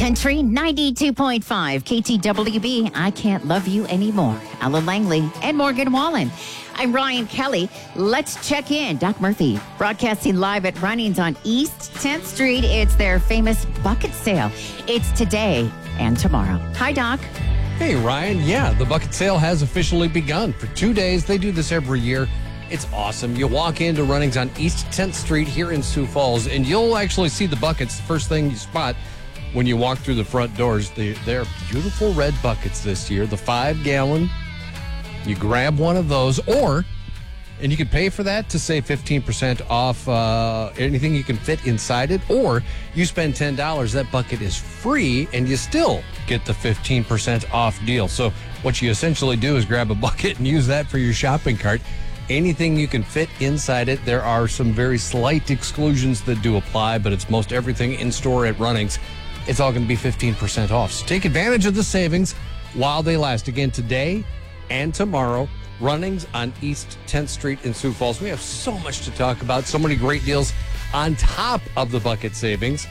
Country 92.5 KTWB. I Can't Love You Anymore. Alan Langley and Morgan Wallen. I'm Ryan Kelly. Let's check in. Doc Murphy broadcasting live at Runnings on East 10th Street. It's their famous bucket sale. It's today and tomorrow. Hi, Doc. Hey, Ryan. Yeah, the bucket sale has officially begun. For 2 days, they do this every year. It's awesome. You walk into Runnings on East 10th Street here in Sioux Falls, and you'll actually see the buckets. The first thing you spot when you walk through the front doors, they're beautiful red buckets this year, the 5-gallon. You grab one of those, and you can pay for that to save 15% off anything you can fit inside it, or you spend $10, that bucket is free, and you still get the 15% off deal. So what you essentially do is grab a bucket and use that for your shopping cart. Anything you can fit inside it. There are some very slight exclusions that do apply, but it's most everything in store at Runnings. It's all going to be 15% off. So take advantage of the savings while they last. Again, today and tomorrow, Runnings on East 10th Street in Sioux Falls. We have so much to talk about, so many great deals on top of the bucket savings.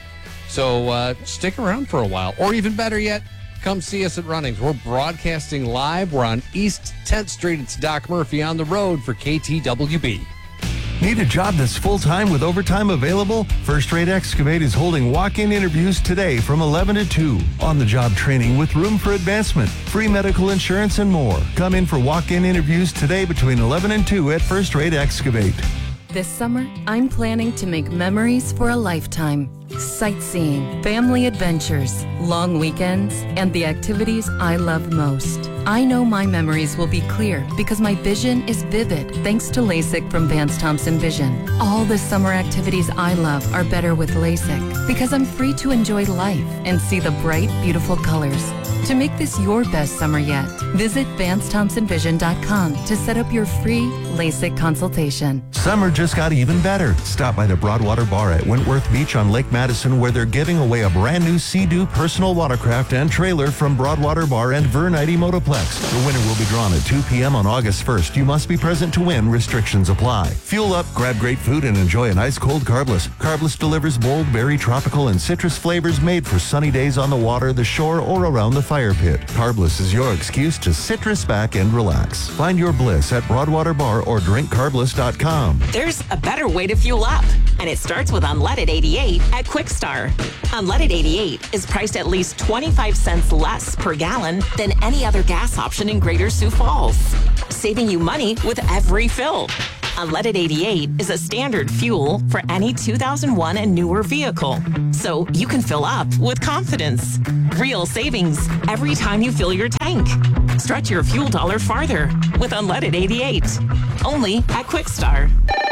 So stick around for a while, or even better yet, come see us at Runnings. We're broadcasting live. We're on East 10th Street. It's Doc Murphy on the road for KTWB. Need a job that's full-time with overtime available? First Rate Excavate is holding walk-in interviews today from 11 to 2. On-the-job training with room for advancement, free medical insurance, and more. Come in for walk-in interviews today between 11 and 2 at First Rate Excavate. This summer, I'm planning to make memories for a lifetime. Sightseeing, family adventures, long weekends, and the activities I love most. I know my memories will be clear because my vision is vivid thanks to LASIK from Vance Thompson Vision. All the summer activities I love are better with LASIK because I'm free to enjoy life and see the bright, beautiful colors. To make this your best summer yet, visit VanceThompsonVision.com to set up your free LASIK consultation. Summer just got even better. Stop by the Broadwater Bar at Wentworth Beach on Lake Madison, where they're giving away a brand new Sea-Doo personal watercraft and trailer from Broadwater Bar and Vernite Motoplex. The winner will be drawn at 2 p.m. on August 1st. You must be present to win. Restrictions apply. Fuel up, grab great food, and enjoy an ice-cold Carbless. Carbless delivers bold, berry, tropical, and citrus flavors made for sunny days on the water, the shore, or around the fire pit. Carbless is your excuse to citrus back and relax. Find your bliss at Broadwater Bar or drinkcarbless.com. There's a better way to fuel up, and it starts with Unleaded 88 at Quickstar. Unleaded 88 is priced at least 25 cents less per gallon than any other gas option in Greater Sioux Falls, saving you money with every fill. Unleaded 88 is a standard fuel for any 2001 and newer vehicle, so you can fill up with confidence. Real savings every time you fill your tank. Stretch your fuel dollar farther with Unleaded 88. Only at Quickstar.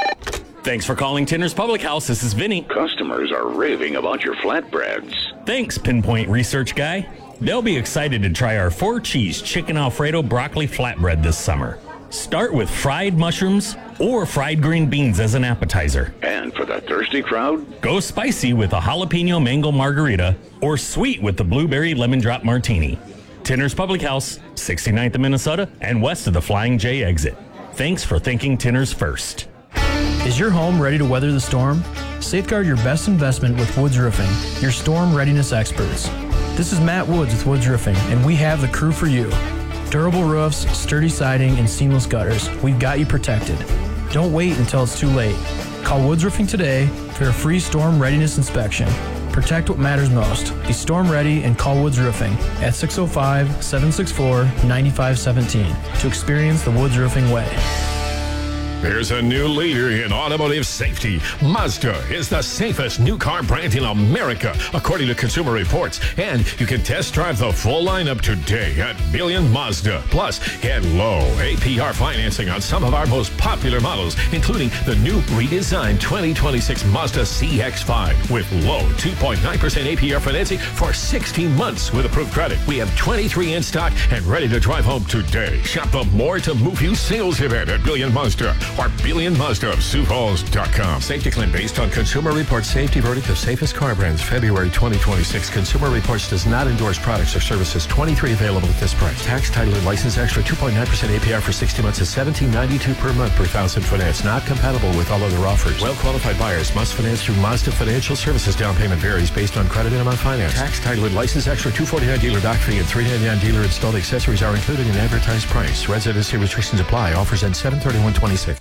Thanks for calling Tinner's Public House. This is Vinny. Customers are raving about your flatbreads. Thanks, Pinpoint Research Guy. They'll be excited to try our 4-cheese chicken Alfredo broccoli flatbread this summer. Start with fried mushrooms or fried green beans as an appetizer. And for the thirsty crowd, go spicy with a jalapeno mango margarita or sweet with the blueberry lemon drop martini. Tinner's Public House, 69th of Minnesota and west of the Flying J exit. Thanks for thinking Tinner's first. Is your home ready to weather the storm? Safeguard your best investment with Woods Roofing, your storm readiness experts. This is Matt Woods with Woods Roofing, and we have the crew for you. Durable roofs, sturdy siding, and seamless gutters. We've got you protected. Don't wait until it's too late. Call Woods Roofing today for a free storm readiness inspection. Protect what matters most. Be storm ready and call Woods Roofing at 605-764-9517 to experience the Woods Roofing way. There's a new leader in automotive safety. Mazda is the safest new car brand in America, according to Consumer Reports. And you can test drive the full lineup today at Billion Mazda. Plus, get low APR financing on some of our most popular models, including the new redesigned 2026 Mazda CX-5 with low 2.9% APR financing for 16 months with approved credit. We have 23 in stock and ready to drive home today. Shop the More to Move You sales event at Billion Mazda. or Billy and Mazda of SiouxFalls.com. Safety claim based on Consumer Reports safety verdict of safest car brands, February 2026. Consumer Reports does not endorse products or services. 23 available at this price. Tax, title, and license extra. 2.9% APR for 60 months is $17.92 per month per thousand finance. Not compatible with all other offers. Well-qualified buyers must finance through Mazda Financial Services. Down payment varies based on credit and amount financed. Tax, title, and license extra. $249 dealer dock fee and $399 dealer installed accessories are included in advertised price. Residency restrictions apply. Offers end 7/31/26.